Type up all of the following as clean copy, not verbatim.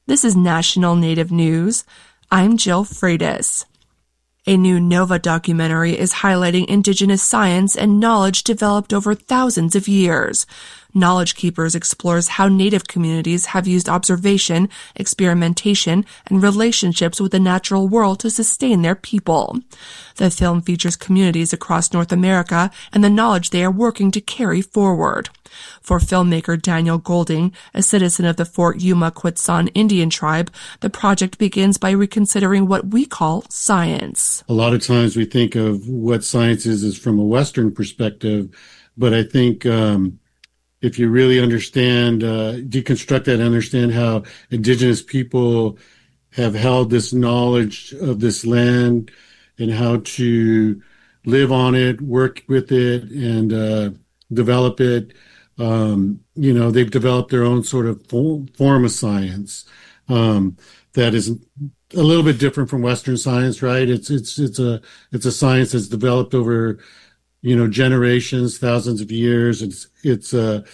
This is National Native News. I'm Jill Freitas. A new NOVA documentary is highlighting indigenous science and knowledge developed over thousands of years. Knowledge Keepers explores how Native communities have used observation, experimentation, and relationships with the natural world to sustain their people. The film features communities across North America and the knowledge they are working to carry forward. For filmmaker Daniel Golding, a citizen of the Fort Yuma Quitson Indian tribe, the project begins by reconsidering what we call science. A lot of times we think of what science is from a Western perspective, but I think if you really understand, deconstruct that and understand how indigenous people have held this knowledge of this land and how to live on it, work with it, and develop it. They've developed their own sort of form of science that is a little bit different from Western science, right? It's a science that's developed over generations, thousands of years. It's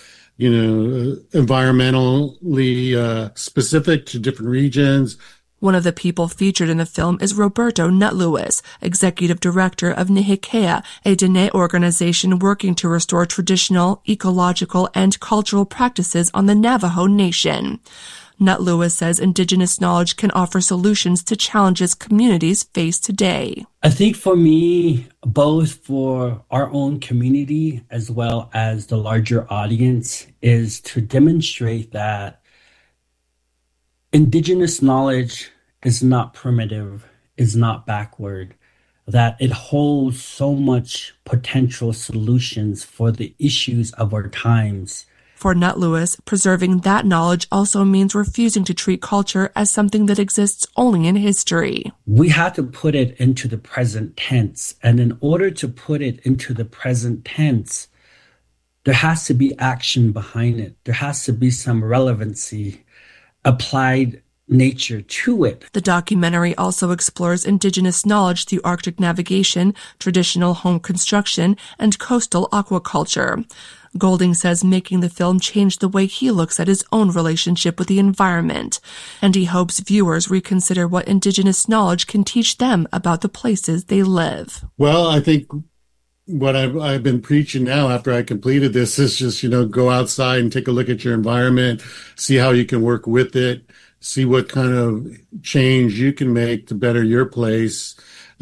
environmentally specific to different regions. One of the people featured in the film is Roberto Nutlewis, executive director of Nihikea, a Dene organization working to restore traditional, ecological, and cultural practices on the Navajo Nation. Nutlewis says indigenous knowledge can offer solutions to challenges communities face today. I think for me, both for our own community as well as the larger audience, is to demonstrate that indigenous knowledge is not primitive, is not backward, that it holds so much potential solutions for the issues of our times. For Nutlewis, preserving that knowledge also means refusing to treat culture as something that exists only in history. We have to put it into the present tense. And in order to put it into the present tense, there has to be action behind it. There has to be some relevancy, applied nature to it. The documentary also explores indigenous knowledge through Arctic navigation, traditional home construction, and coastal aquaculture. Golding says making the film changed the way he looks at his own relationship with the environment, and he hopes viewers reconsider what indigenous knowledge can teach them about the places they live. Well, I think what I've been preaching now after I completed this is just, go outside and take a look at your environment, see how you can work with it, see what kind of change you can make to better your place,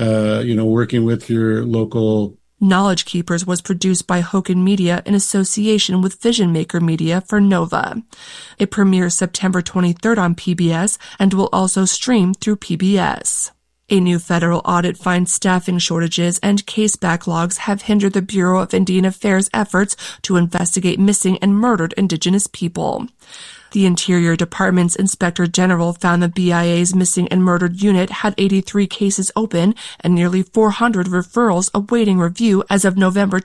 working with your local. Knowledge Keepers was produced by Hoken Media in association with Vision Maker Media for NOVA. It premieres September 23rd on PBS and will also stream through PBS. A new federal audit finds staffing shortages and case backlogs have hindered the Bureau of Indian Affairs' efforts to investigate missing and murdered Indigenous people. The Interior Department's Inspector General found the BIA's Missing and Murdered Unit had 83 cases open and nearly 400 referrals awaiting review as of November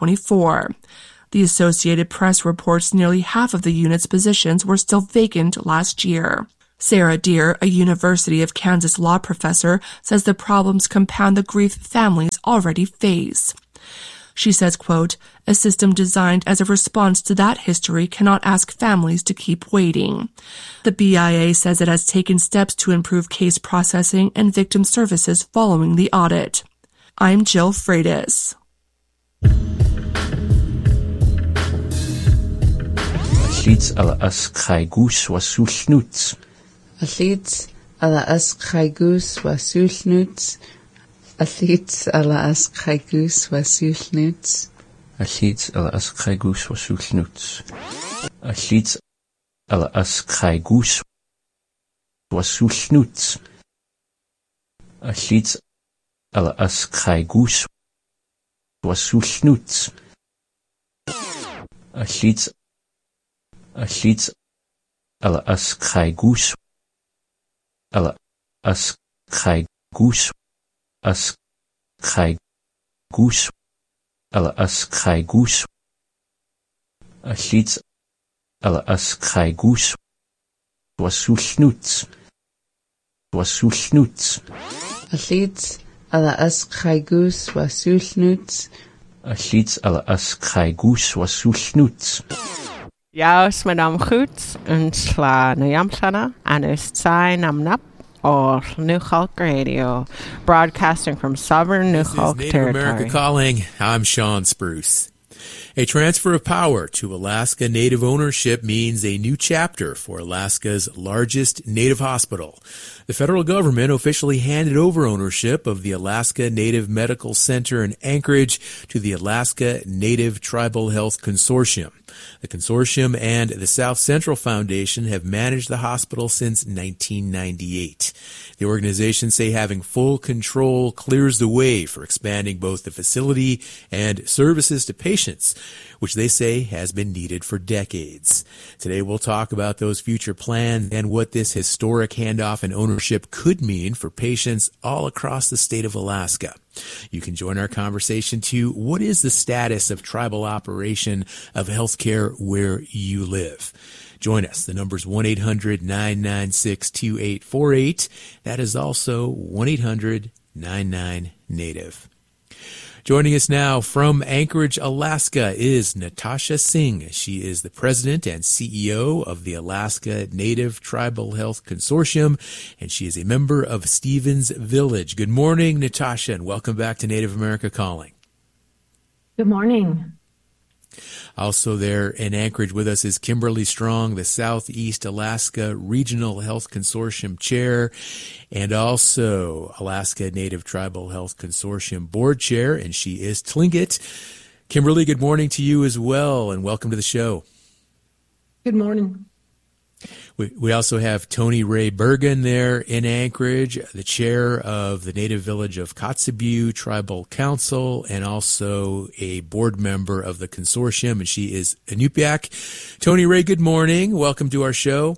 2024. The Associated Press reports nearly half of the unit's positions were still vacant last year. Sarah Deer, a University of Kansas law professor, says the problems compound the grief families already face. She says, quote, "A system designed as a response to that history cannot ask families to keep waiting." The BIA says it has taken steps to improve case processing and victim services following the audit. I'm Jill Freitas. Allits ala as chaigus wasulnuts. Allits ala as chaigus wasulnuts. Allits ala as chaigus wasulnuts. Allits ala as chaigus wasulnuts. Allits ala as chaigus wasulnuts. Allits ala as chaigus wasulnuts. Allits ala as chaigus ala as chaigus as chaigus ala as chaigus. Allits ala as chaigus wasulnuts. Wasulnuts. Allits ala as chaigus wasulnuts. Allits ala as chaigus wasulnuts. Yaos Madame Goed, een sla na yamshana, and ustsai namnap, or Newhalk Radio, broadcasting from sovereign Newhalk Native territory. America Calling. I'm Sean Spruce. A transfer of power to Alaska Native ownership means a new chapter for Alaska's largest Native hospital. The federal government officially handed over ownership of the Alaska Native Medical Center in Anchorage to the Alaska Native Tribal Health Consortium. The consortium and the South Central Foundation have managed the hospital since 1998. The organizations say having full control clears the way for expanding both the facility and services to patients, which they say has been needed for decades. Today we'll talk about those future plans and what this historic handoff and ownership could mean for patients all across the state of Alaska. You can join our conversation too. What is the status of tribal operation of healthcare where you live? Join us. The number's 1-800-996-2848. That is also 1-800-99-NATIVE. Joining us now from Anchorage, Alaska is Natasha Singh. She is the president and CEO of the Alaska Native Tribal Health Consortium, and she is a member of Stevens Village. Good morning, Natasha, and welcome back to Native America Calling. Good morning. Also there in Anchorage with us is Kimberly Strong, the Southeast Alaska Regional Health Consortium Chair, and also Alaska Native Tribal Health Consortium Board Chair, and she is Tlingit. Kimberly, good morning to you as well, and welcome to the show. Good morning. We also have Tony Ray Bergen there in Anchorage, the chair of the Native Village of Kotzebue Tribal Council, and also a board member of the consortium, and she is Inupiaq. Tony Ray, good morning. Welcome to our show.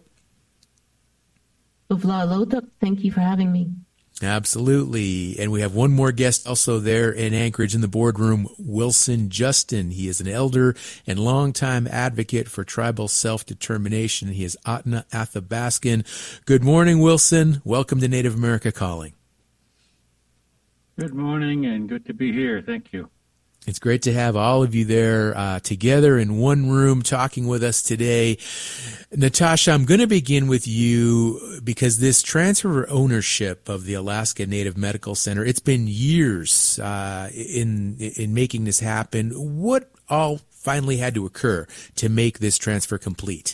Thank you for having me. Absolutely. And we have one more guest also there in Anchorage in the boardroom, Wilson Justin. He is an elder and longtime advocate for tribal self-determination. He is Atna Athabaskan. Good morning, Wilson. Welcome to Native America Calling. Good morning and good to be here. Thank you. It's great to have all of you there together in one room talking with us today. Natasha, I'm going to begin with you because this transfer of ownership of the Alaska Native Medical Center, it's been years in making this happen. What all finally had to occur to make this transfer complete?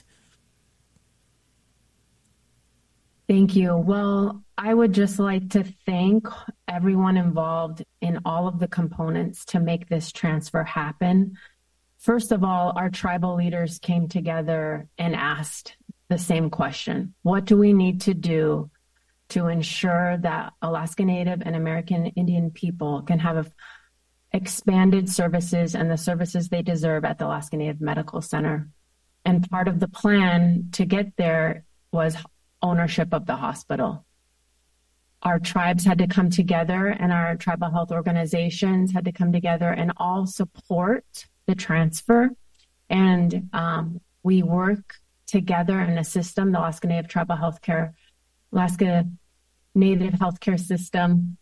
Thank you. Well, I would just like to thank everyone involved in all of the components to make this transfer happen. First of all, our tribal leaders came together and asked the same question. What do we need to do to ensure that Alaska Native and American Indian people can have expanded services and the services they deserve at the Alaska Native Medical Center? And part of the plan to get there was ownership of the hospital. Our tribes had to come together and our tribal health organizations had to come together and all support the transfer. And we work together in a system, the Alaska Native Tribal Healthcare, Alaska Native Healthcare System.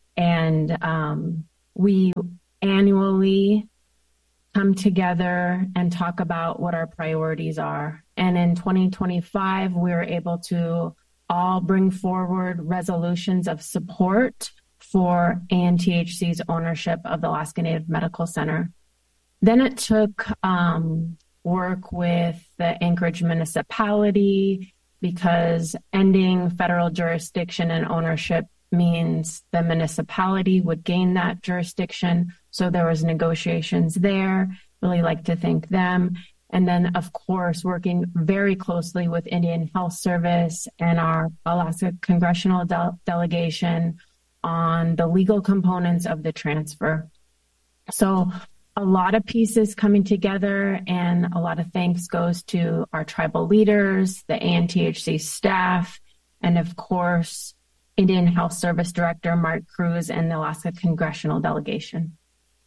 And we annually come together and talk about what our priorities are. And in 2025, we were able to all bring forward resolutions of support for ANTHC's ownership of the Alaska Native Medical Center. Then it took work with the Anchorage municipality because ending federal jurisdiction and ownership means the municipality would gain that jurisdiction. So there was negotiations there. Really like to thank them. And then, of course, working very closely with Indian Health Service and our Alaska Congressional Delegation on the legal components of the transfer. So a lot of pieces coming together, and a lot of thanks goes to our tribal leaders, the ANTHC staff, and of course, Indian Health Service Director Mark Cruz and the Alaska Congressional Delegation.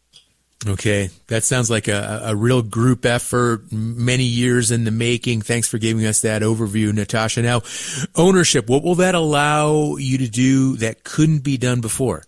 Okay, that sounds like a real group effort, many years in the making. Thanks for giving us that overview, Natasha. Now, ownership, what will that allow you to do that couldn't be done before?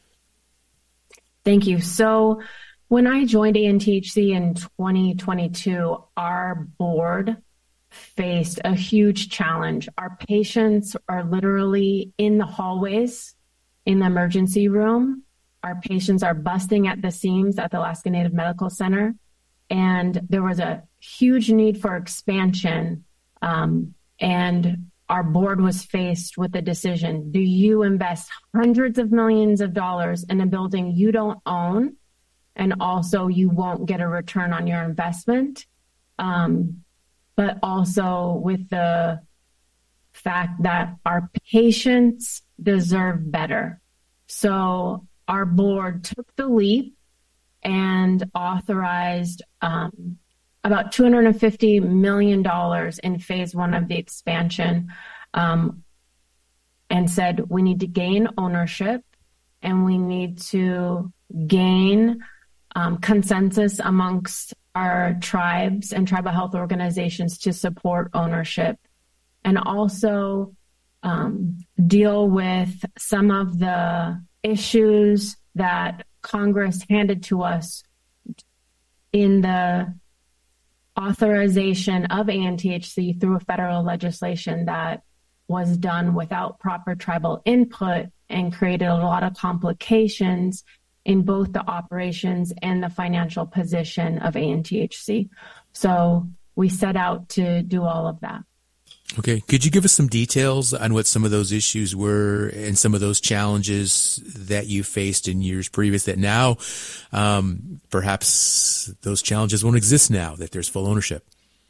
Thank you. So when I joined ANTHC in 2022, our board faced a huge challenge. Our patients are literally in the hallways in the emergency room. Our patients are busting at the seams at the Alaska Native Medical Center. And there was a huge need for expansion. And our board was faced with the decision, do you invest hundreds of millions of dollars in a building you don't own, and also you won't get a return on your investment? But also with the fact that our patients deserve better. So our board took the leap and authorized about $250 million in phase one of the expansion, and said we need to gain ownership and we need to gain consensus amongst our tribes and tribal health organizations to support ownership, and also deal with some of the issues that Congress handed to us in the authorization of ANTHC through a federal legislation that was done without proper tribal input and created a lot of complications in both the operations and the financial position of ANTHC. So we set out to do all of that. Okay. Could you give us some details on what some of those issues were and some of those challenges that you faced in years previous that now perhaps those challenges won't exist now that there's full ownership?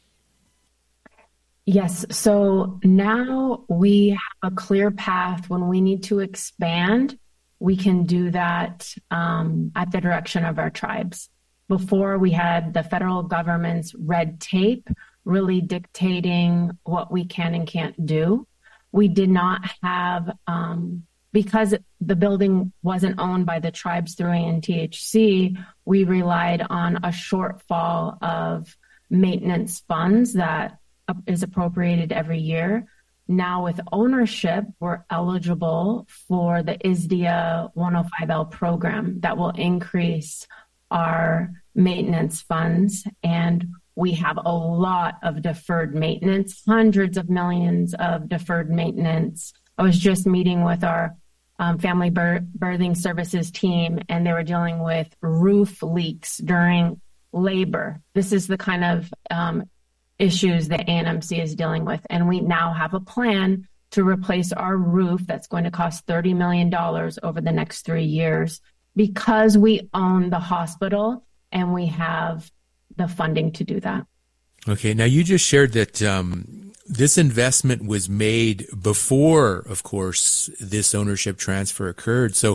Yes. So now we have a clear path. When we need to expand, we can do that at the direction of our tribes. Before, we had the federal government's red tape really dictating what we can and can't do. We did not have, because the building wasn't owned by the tribes through ANTHC, we relied on a shortfall of maintenance funds that is appropriated every year. Now with ownership, we're eligible for the ISDEA 105L program that will increase our maintenance funds, and we have a lot of deferred maintenance, hundreds of millions of deferred maintenance. I was just meeting with our family birthing services team, and they were dealing with roof leaks during labor. This is the kind of issues that ANMC is dealing with. And we now have a plan to replace our roof that's going to cost $30 million over the next 3 years because we own the hospital and we have the funding to do that. Okay. Now you just shared that this investment was made before, of course, this ownership transfer occurred. So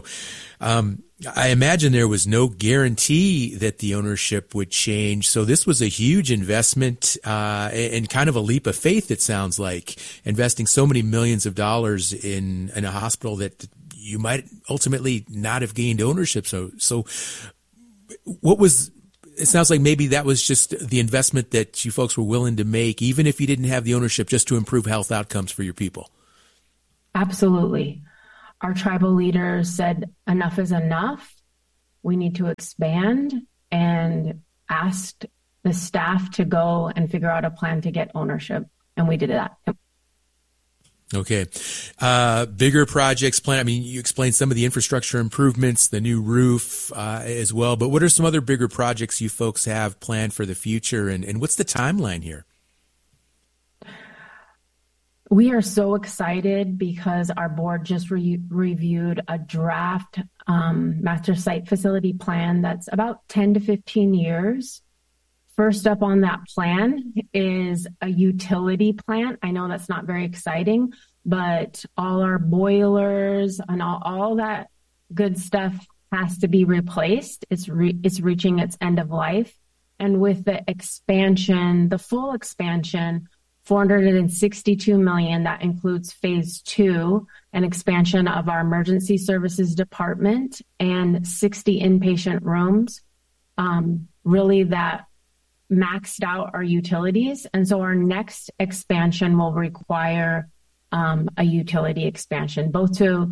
I imagine there was no guarantee that the ownership would change. So this was a huge investment and kind of a leap of faith, it sounds like, investing so many millions of dollars in a hospital that you might ultimately not have gained ownership. So what was... It sounds like maybe that was just the investment that you folks were willing to make, even if you didn't have the ownership, just to improve health outcomes for your people. Absolutely. Our tribal leaders said, enough is enough. We need to expand, and asked the staff to go and figure out a plan to get ownership. And we did that. Okay. Bigger projects planned. I mean, you explained some of the infrastructure improvements, the new roof as well, but what are some other bigger projects you folks have planned for the future, and what's the timeline here? We are so excited because our board just reviewed a draft master site facility plan that's about 10 to 15 years. First up on that plan is a utility plant. I know that's not very exciting, but all our boilers and all that good stuff has to be replaced. It's reaching its end of life. And with the expansion, the full expansion, $462 million, that includes phase 2, an expansion of our emergency services department and 60 inpatient rooms. Really that maxed out our utilities. And so our next expansion will require a utility expansion, both to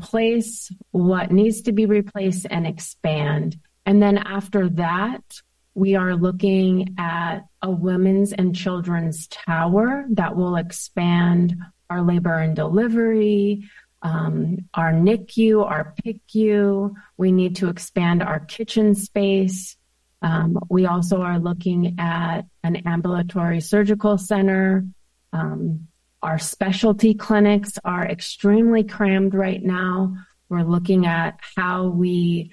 replace what needs to be replaced and expand. And then after that, We are looking at a women's and children's tower that will expand our labor and delivery, our NICU, our PICU. We need to expand our kitchen space. We also are looking at an ambulatory surgical center. Our specialty clinics are extremely crammed right now. We're looking at how we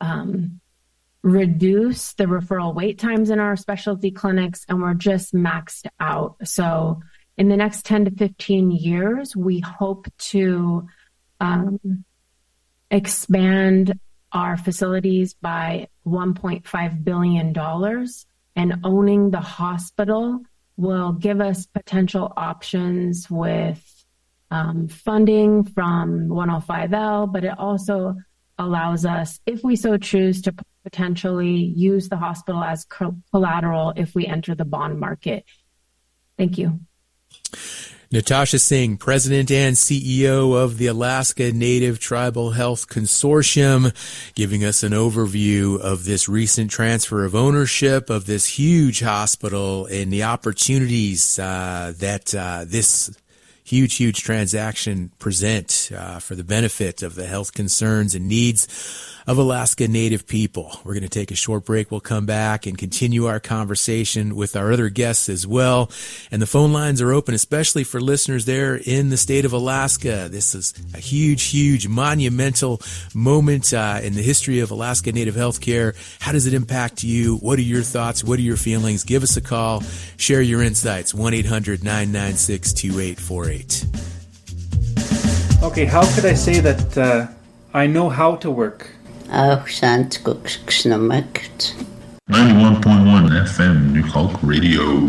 reduce the referral wait times in our specialty clinics, and we're just maxed out. So in the next 10 to 15 years, we hope to expand our facilities by $1.5 billion, and owning the hospital will give us potential options with funding from 105L, but it also allows us, if we so choose, to potentially use the hospital as collateral if we enter the bond market. Thank you. Natasha Singh, President and CEO of the Alaska Native Tribal Health Consortium, giving us an overview of this recent transfer of ownership of this huge hospital and the opportunities that this huge transaction present for the benefit of the health concerns and needs of Alaska Native people. We're going to take a short break. We'll come back and continue our conversation with our other guests as well. And the phone lines are open, especially for listeners there in the state of Alaska. This is a huge monumental moment in the history of Alaska Native healthcare. How does it impact you? What are your thoughts? What are your feelings? Give us a call. Share your insights. 1-800-996-2848. Okay, how could I say that I know how to work? 91.1 FM New Hulk Radio.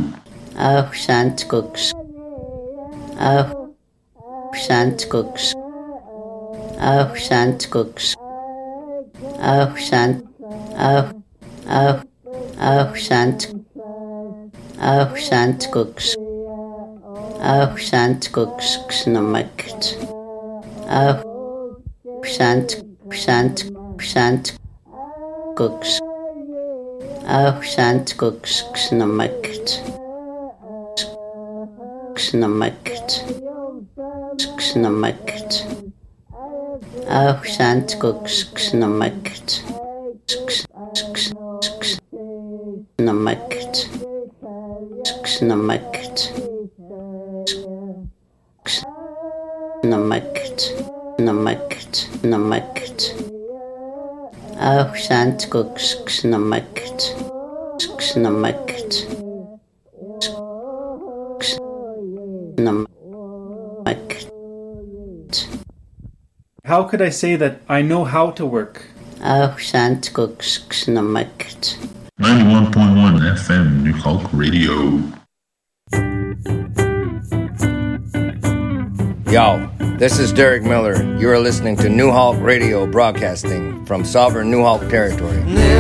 How could I say that I know how to work? 91.1 FM New Hulk Radio. Yo, this is Derek Miller. You are listening to New Hulk Radio, broadcasting from sovereign New Hulk territory.